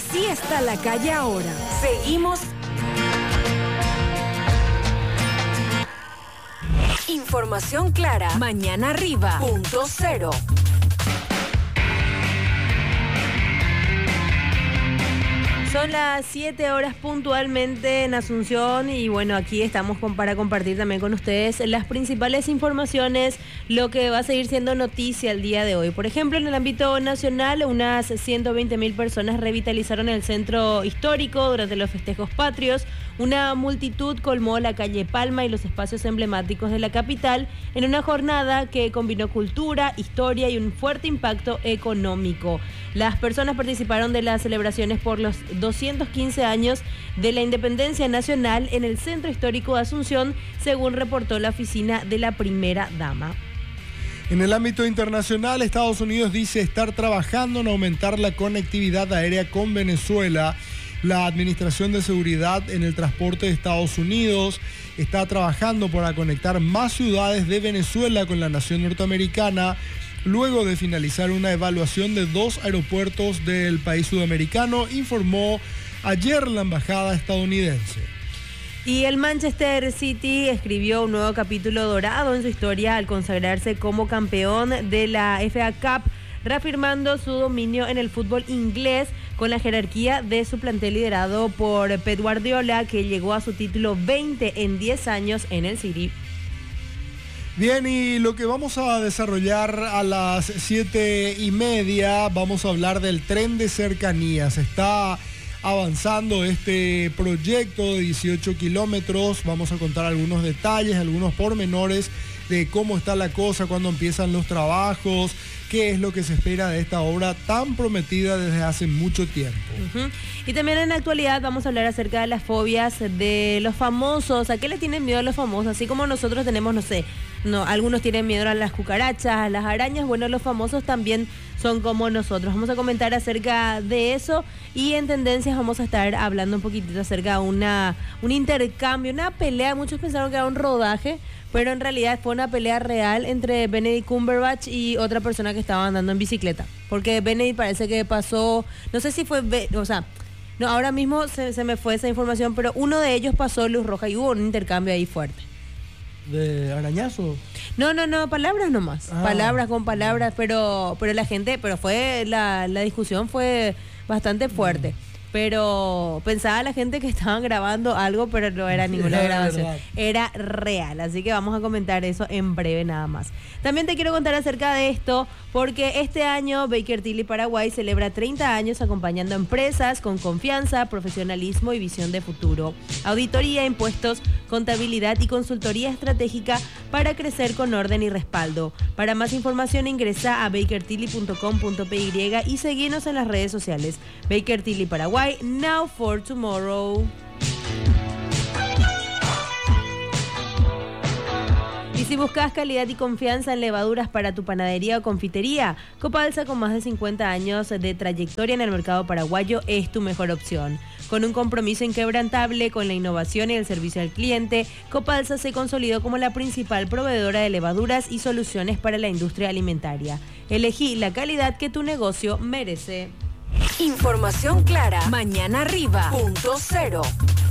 Así está la calle ahora. Seguimos. Información clara. Mañana arriba. Punto cero. Son las 7 horas puntualmente en Asunción y bueno, aquí estamos para compartir también con ustedes las principales informaciones, lo que va a seguir siendo noticia el día de hoy. Por ejemplo, en el ámbito nacional, unas 120.000 personas revitalizaron el centro histórico durante los festejos patrios. Una multitud colmó la calle Palma y los espacios emblemáticos de la capital en una jornada que combinó cultura, historia y un fuerte impacto económico. Las personas participaron de las celebraciones por los 215 años de la independencia nacional en el Centro Histórico de Asunción, según reportó la oficina de la primera dama. En el ámbito internacional, Estados Unidos dice estar trabajando en aumentar la conectividad aérea con Venezuela. La Administración de Seguridad en el Transporte de Estados Unidos está trabajando para conectar más ciudades de Venezuela con la nación norteamericana, luego de finalizar una evaluación de 2 aeropuertos del país sudamericano, informó ayer la embajada estadounidense. Y el Manchester City escribió un nuevo capítulo dorado en su historia al consagrarse como campeón de la FA Cup, reafirmando su dominio en el fútbol inglés con la jerarquía de su plantel liderado por Pep Guardiola, que llegó a su título 20 en 10 años en el City. Bien, y lo que vamos a desarrollar a las 7:30, vamos a hablar del tren de cercanías. Está avanzando este proyecto de 18 kilómetros. Vamos a contar algunos detalles, algunos pormenores de cómo está la cosa, cuándo empiezan los trabajos, qué es lo que se espera de esta obra tan prometida desde hace mucho tiempo. Y también en la actualidad vamos a hablar acerca de las fobias de los famosos. ¿A qué le tienen miedo a los famosos? Así como nosotros tenemos, algunos tienen miedo a las cucarachas, a las arañas. Bueno, los famosos también son como nosotros. Vamos a comentar acerca de eso y en tendencias vamos a estar hablando un poquitito acerca de un intercambio, una pelea. Muchos pensaron que era un rodaje, pero en realidad fue una pelea real entre Benedict Cumberbatch y otra persona que estaba andando en bicicleta. Porque Benedict parece que pasó, no sé si fue, no, ahora mismo se me fue esa información, pero uno de ellos pasó luz roja y hubo un intercambio ahí fuerte. ¿De arañazo? No, palabras nomás. Palabras con palabras, pero la gente, la discusión fue bastante fuerte. Pero pensaba la gente que estaban grabando algo, pero no era ninguna grabación. Era real, así que vamos a comentar eso en breve nada más. También te quiero contar acerca de esto, porque este año Baker Tilly Paraguay celebra 30 años acompañando a empresas con confianza, profesionalismo y visión de futuro. Auditoría, impuestos, contabilidad y consultoría estratégica para crecer con orden y respaldo. Para más información ingresa a bakertilly.com.py y seguinos en las redes sociales. Baker Tilly Paraguay, now for tomorrow. Y si buscas calidad y confianza en levaduras para tu panadería o confitería, Copalsa, con más de 50 años de trayectoria en el mercado paraguayo, es tu mejor opción. Con un compromiso inquebrantable con la innovación y el servicio al cliente, Copalsa se consolidó como la principal proveedora de levaduras y soluciones para la industria alimentaria. Elegí la calidad que tu negocio merece. Información clara. Mañana arriba. Punto cero.